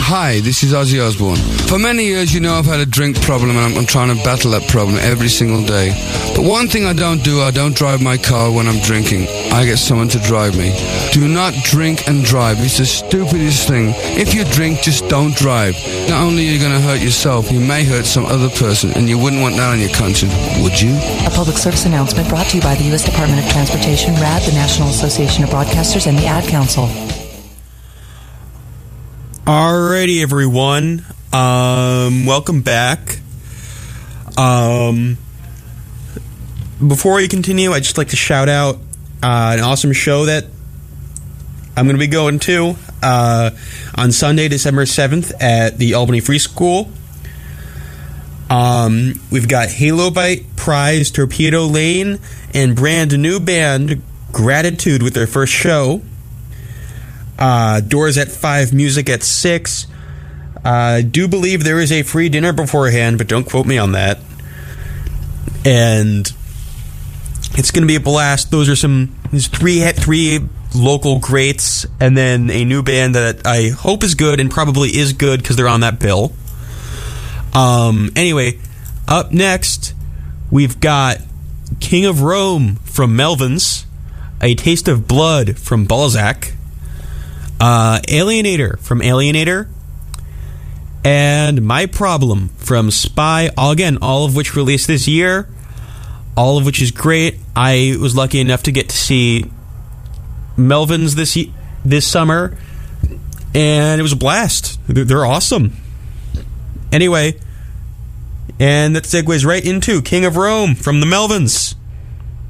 Hi, this is Ozzy Osbourne. For many years, you know I've had a drink problem and I'm trying to battle that problem every single day. But one thing I don't do, I don't drive my car when I'm drinking. I get someone to drive me. Do not drink and drive. It's the stupidest thing. If you drink, just don't drive. Not only are you going to hurt yourself, you may hurt some other person, and you wouldn't want that on your conscience, would you? A public service announcement brought to you by the U.S. Department of Transportation, RAD, the National Association of Broadcasters, and the Ad Council. Alrighty, everyone. Welcome back. Before we continue, I'd just like to shout out an awesome show that I'm going to be going to on Sunday, December 7th at the Albany Free School. We've got Halo Bite, Prize, Torpedo Lane, and brand new band Gratitude with their first show. Doors at 5, music at 6. Do believe there is a free dinner beforehand, but don't quote me on that. And it's going to be a blast. There's three local greats, and then a new band that I hope is good and probably is good because they're on that bill. Anyway, up next, we've got King of Rome from Melvins, A Taste of Blood from Balzac, Alienator from Alienator, and My Problem from Spy, all of which released this year, all of which is great. I was lucky enough to get to see Melvins this summer, and it was a blast. They're awesome. Anyway, and that segues right into King of Rome from the Melvins.